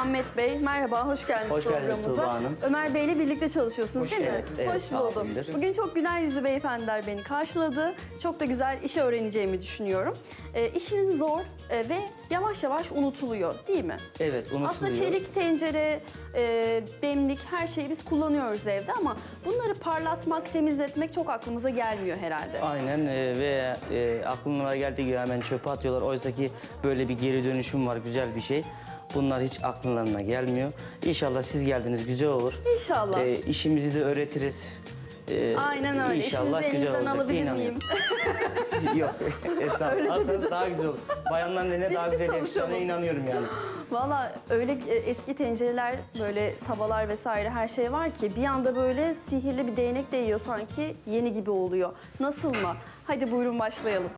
Muhammed Bey, merhaba, hoş geldiniz Hoş geldiniz programımıza. Tuğba Hanım. Ömer Bey ile birlikte çalışıyorsunuz değil mi? Evet, Hoş buldum. tamamdır. Bugün çok güler yüzlü beyefendiler beni karşıladı. Çok da güzel işi öğreneceğimi düşünüyorum. İşiniz zor ve yavaş yavaş unutuluyor değil mi? Evet, unutuluyor. Aslında çelik tencere, demlik her şeyi biz kullanıyoruz evde ama bunları parlatmak, temizletmek çok aklımıza gelmiyor herhalde. Aynen ve aklına geldiği gibi hemen çöpe atıyorlar. Oysa ki böyle bir geri dönüşüm var, güzel bir şey. Bunlar hiç akllarına gelmiyor. İnşallah siz geldiniz, güzel olur. İnşallah. İşimizi de öğretiriz. Aynen öyle. İnşallah İşinizi güzel elinizden olacak. alabilir İnanıyorum. miyim? Yok, estağfurullah. Alsanız daha güzel olur. Bayanların eline daha güzel çalışalım. yakışacağına inanıyorum yani. Valla öyle eski tencereler, böyle tavalar vesaire her şey var ki bir anda böyle sihirli bir değnek değiyor sanki yeni gibi oluyor. Nasıl mı? Hadi buyurun başlayalım.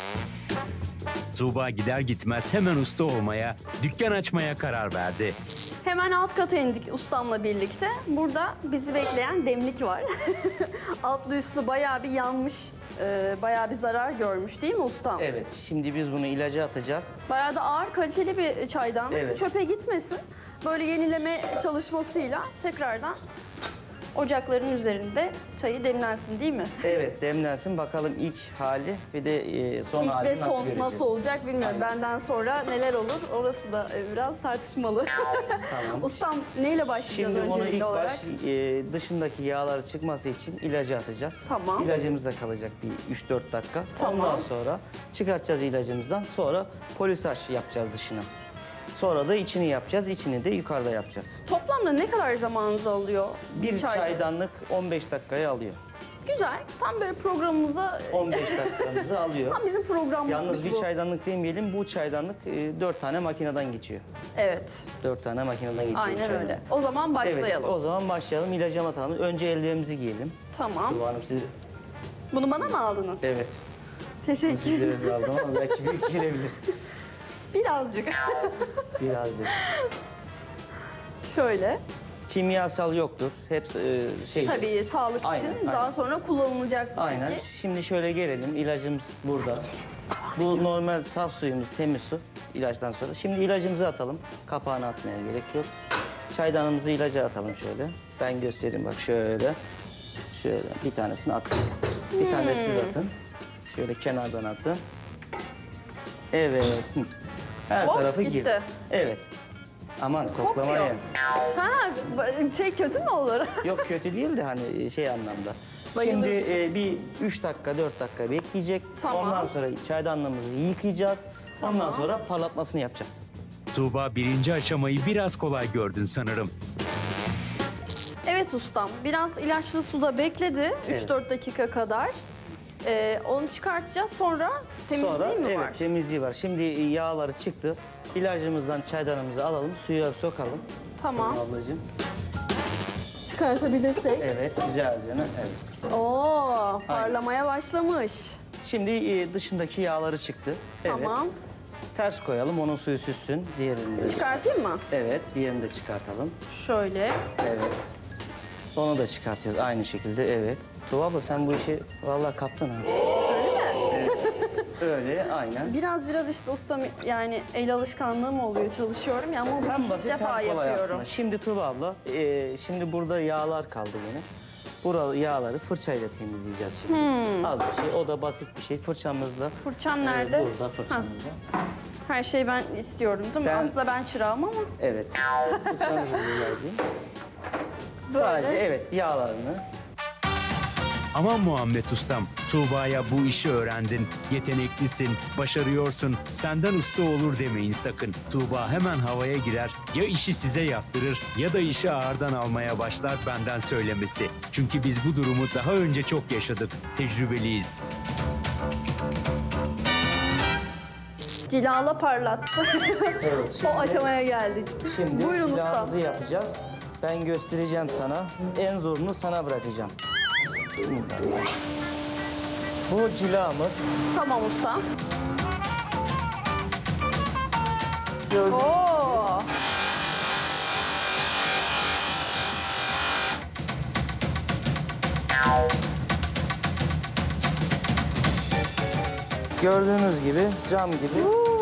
Tuğba gider gitmez hemen usta olmaya, dükkan açmaya karar verdi. Hemen alt kata indik ustamla birlikte. Burada bizi bekleyen demlik var. Altlı üstlü bayağı bir yanmış, bayağı bir zarar görmüş değil mi ustam? Evet, şimdi biz bunu ilaca atacağız. Bayağı da ağır, kaliteli bir çaydan. Evet. Çöpe gitmesin. Böyle yenileme çalışmasıyla tekrardan ocakların üzerinde çayı demlensin değil mi? Evet, demlensin. Bakalım ilk hali ve de son İlk hali ve nasıl son göreceğiz? nasıl olacak bilmiyorum. Benden sonra neler olur orası da biraz tartışmalı. Tamam. Ustam neyle başlayacağız Şimdi onu öncelikli ilk olarak? baş dışındaki yağları çıkması için ilacı atacağız. Tamam. İlacımız da kalacak bir 3-4 dakika. Tamam. Ondan sonra çıkartacağız ilacımızdan. Sonra polisaj yapacağız dışına. Sonra da içini yapacağız. İçini de yukarıda yapacağız. Toplamda ne kadar zamanınızı alıyor? Bir çaydanlık 15 dakikayı alıyor. Güzel. Tam böyle programımıza 15 dakikamızı alıyor. tam bizim programımız Yalnız bir bu. çaydanlık demeyelim, bu çaydanlık 4 tane makineden geçiyor. Evet. 4 tane makineden geçiyor. Aynen çaydanlık. öyle. O zaman başlayalım. Evet, o zaman başlayalım. İlacı atalım. Önce ellerimizi giyelim. Tamam. Tuğba Hanım siz... Bunu bana mı aldınız? Evet. Teşekkür ederim. Sizlere aldım ama belki büyük girebilir. Birazcık. Birazcık. Şöyle. Kimyasal yoktur. Hep şey. Tabii sağlık Aynen, için aynen. daha sonra kullanılacak. Aynen. Peki. Şimdi şöyle gelelim. İlacımız burada. Bu normal saf suyumuz, temiz su ilaçtan sonra. Şimdi ilacımızı atalım. Kapağını atmaya gerek yok. Çaydanımızı ilaca atalım şöyle. Ben göstereyim bak şöyle. Şöyle bir tanesini attım. Bir tane de siz atın. Şöyle kenardan atın. Evet. Her Hop, tarafı gitti. gir. Evet. Aman koklamayın. Kokuyor. Ha, şey kötü mü olur? Yok kötü değil de hani şey anlamda. Bayılır Şimdi mısın? bir 3 dakika 4 dakika bekleyecek. Tamam. Ondan sonra çaydanlığımızı yıkayacağız. Ondan Tamam. sonra parlatmasını yapacağız. Tuğba birinci aşamayı biraz kolay gördün sanırım. Evet ustam. Biraz ilaçlı suda bekledi. 3-4 dakika kadar. Onu çıkartacağız. Sonra temizliği Sonra mi evet var? temizliği var. Şimdi yağları çıktı. İlacımızdan çaydanımızı alalım. Suya sokalım. Tamam. Ablacığım. Çıkartabilirsek. Evet güzelce. Evet. Oo, parlamaya başlamış. Şimdi dışındaki yağları çıktı. Evet. Tamam. Ters koyalım. Onun suyu süssün. Diğerini de. Çıkartayım mı? Evet. Diğerini de çıkartalım. Şöyle. Evet. Onu da çıkartıyoruz aynı şekilde, evet. Tuğba abla sen bu işi vallahi kaptın ha. Öyle mi? Öyle, aynen. Biraz işte ustam yani el alışkanlığım oluyor, çalışıyorum ya ama bu Hem işi ilk basit hem defa kolay yapıyorum. aslında. Şimdi Tuğba abla, şimdi burada yağlar kaldı yine. Buralı yağları fırçayla temizleyeceğiz şimdi. Az bir şey, o da basit bir şey. Fırçamızla. Fırçam nerede? Burada fırçamızla. Her şeyi ben istiyorum değil mi? Ben- Aslında ben çırağım ama Evet. Fırçamızı verdiğim. böyle. Sadece evet yağlarını. Aman Muhammed Ustam, Tuğba'ya bu işi öğrendin, yeteneklisin, başarıyorsun, senden usta olur demeyin sakın. Tuğba hemen havaya girer, ya işi size yaptırır ya da işi ağırdan almaya başlar benden söylemesi. Çünkü biz bu durumu daha önce çok yaşadık, tecrübeliyiz. Cilala parlat. Evet, O aşamaya geldik. Şimdi Buyurun ustam. silahımızı yapacağız. Ben göstereceğim sana. En zorunu sana bırakacağım. Bismillah. Bu cilamız. Tamam usta. Gördüğünüz Oo. Gördüğünüz gibi cam gibi